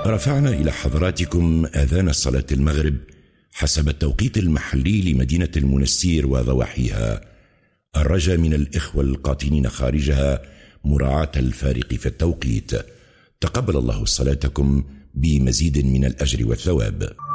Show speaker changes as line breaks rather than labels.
رفعنا إلى حضراتكم آذان الصلاة المغرب حسب التوقيت المحلي لمدينة المنستير وضواحيها. الرجاء من الإخوة القاطنين خارجها مراعاة الفارق في التوقيت. تقبل الله صلاتكم بمزيد من الأجر والثواب.